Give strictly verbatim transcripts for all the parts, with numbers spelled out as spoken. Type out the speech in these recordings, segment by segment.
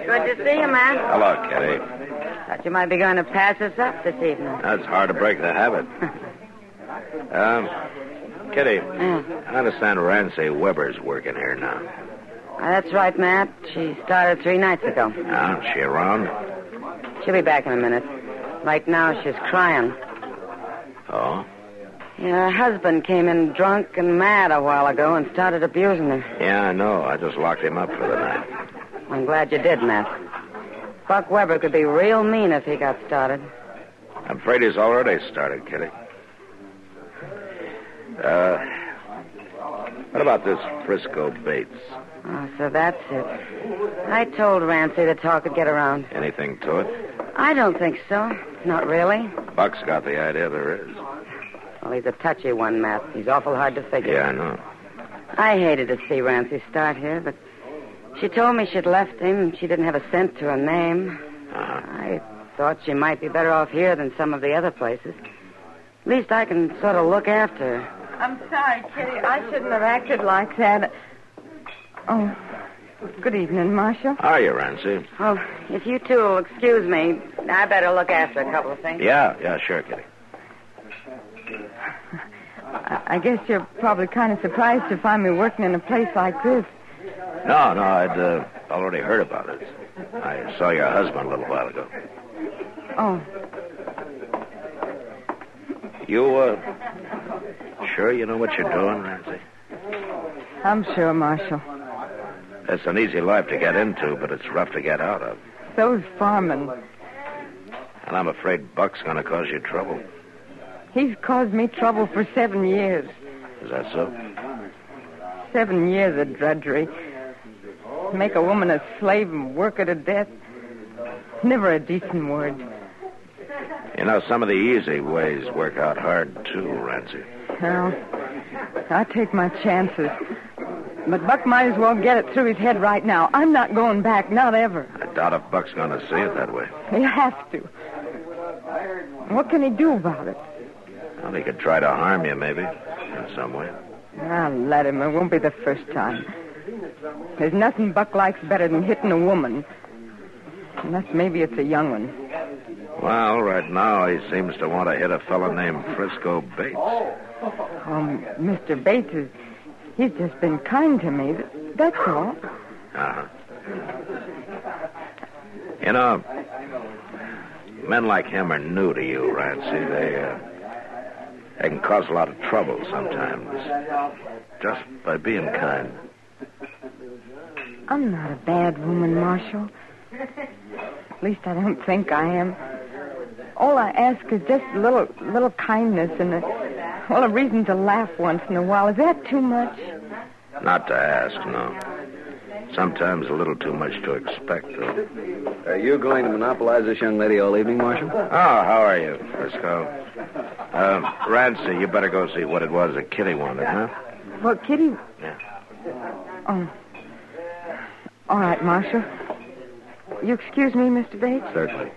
Good to see you, man. Hello, Kitty. Thought you might be going to pass us up this evening. That's hard to break the habit. um, Kitty, Yeah. I understand Rancy Weber's working here now. Uh, that's right, Matt. She started three nights ago. Now, is she around? She'll be back in a minute. Right now, she's crying. Oh? Yeah, her husband came in drunk and mad a while ago and started abusing her. Yeah, I know. I just locked him up for the night. I'm glad you did, Matt. Buck Weber could be real mean if he got started. I'm afraid he's already started, Kitty. Uh, what about this Frisco Bates? Oh, so that's it. I told Rancy the talk would get around. Anything to it? I don't think so. Not really. Buck's got the idea there is. Well, he's a touchy one, Matt. He's awful hard to figure. Yeah, I know. I hated to see Rancy start here, but she told me she'd left him. She didn't have a cent to her name. Uh-huh. I thought she might be better off here than some of the other places. At least I can sort of look after her. I'm sorry, Kitty. I shouldn't have acted like that. Oh, good evening, Marshal. How are you, Rancy? Oh, if you two will excuse me, I better look after a couple of things. Yeah, yeah, sure, Kitty. I, I guess you're probably kind of surprised to find me working in a place like this. No, no, I'd uh, already heard about it. I saw your husband a little while ago. Oh, You, uh, sure you know what you're doing, Rancy? I'm sure, Marshal. It's an easy life to get into, but it's rough to get out of. Those farming. And I'm afraid Buck's going to cause you trouble. He's caused me trouble for seven years. Is that so? Seven years of drudgery. Make a woman a slave and work her to death. Never a decent word. You know, some of the easy ways work out hard, too, Rancy. Well, I take my chances. But Buck might as well get it through his head right now. I'm not going back, not ever. I doubt if Buck's going to see it that way. He has to. What can he do about it? Well, he could try to harm you, maybe, in some way. I'll let him. It won't be the first time. There's nothing Buck likes better than hitting a woman. Unless maybe it's a young one. Well, right now he seems to want to hit a fellow named Frisco Bates. Um, Mister Bates is... He's just been kind to me. That's all. Uh-huh. You know, men like him are new to you, Rancy. They, uh, they can cause a lot of trouble sometimes. Just by being kind. I'm not a bad woman, Marshal. At least I don't think I am. All I ask is just a little, little kindness and a, well, a reason to laugh once in a while. Is that too much? Not to ask, no. Sometimes a little too much to expect, though. Are you going to monopolize this young lady all evening, Marshal? Oh, how are you, Frisco? Uh, Rancy, you better go see what it was that Kitty wanted, huh? Well, Kitty... Yeah. Oh. All right, Marshal. You excuse me, Mister Bates? Certainly.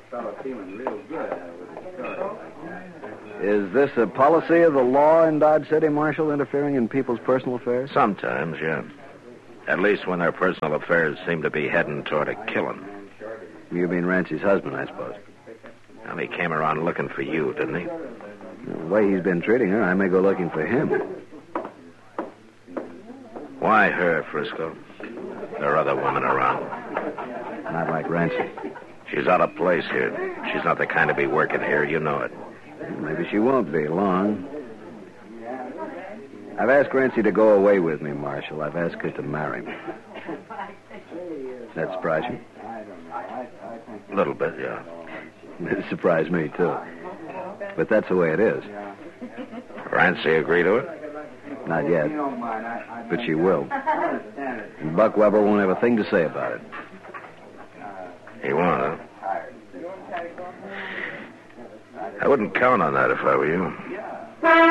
Is this a policy of the law in Dodge City, Marshal, interfering in people's personal affairs? Sometimes, yeah. At least when their personal affairs seem to be heading toward a killing. You mean Rancy's husband, I suppose. Well, he came around looking for you, didn't he? The way he's been treating her, I may go looking for him. Why her, Frisco? There are other women around. Not like Rancy. She's out of place here. She's not the kind to be working here. You know it. Maybe she won't be long. I've asked Rancy to go away with me, Marshal. I've asked her to marry me. That surprise you? A little bit, yeah. It surprised me, too. But that's the way it is. Rancy agree to it? Not yet. But she will. And Buck Weber won't have a thing to say about it. He won't, huh? I wouldn't count on that if I were you.